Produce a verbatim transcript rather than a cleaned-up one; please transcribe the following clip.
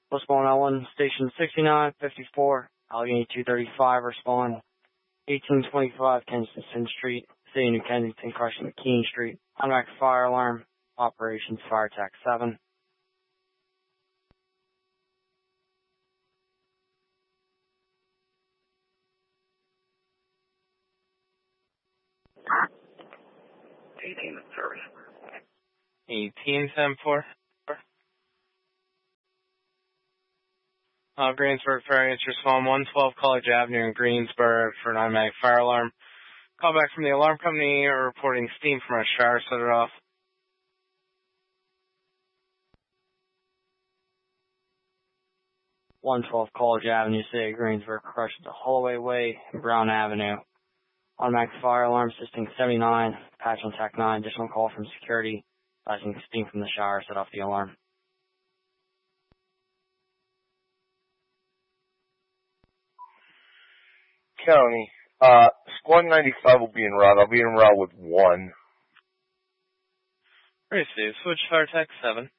Respond L one, station sixty-nine fifty-four, Allegheny two thirty-five, respond eighteen twenty-five Kensington Street, City of New Kensington, crossing McKean Street. Automatic fire alarm, operations fire attack seven. eighteen service. eighteen seven four. Uh, Greensburg Fire Answer Respond one twelve College Avenue in Greensburg for an automatic fire alarm. Call back from the alarm company or reporting steam from a shower. Set it off. one twelve College Avenue, City of Greensburg, crushed to Holloway Way, Brown Avenue. Automatic fire alarm system seventy-nine, patch on tack nine, additional call from security, advising steam from the shower, set off the alarm. County, uh, Squad ninety-five will be en route. I'll be en route with one. Ready, Steve. Switch fire attack seven.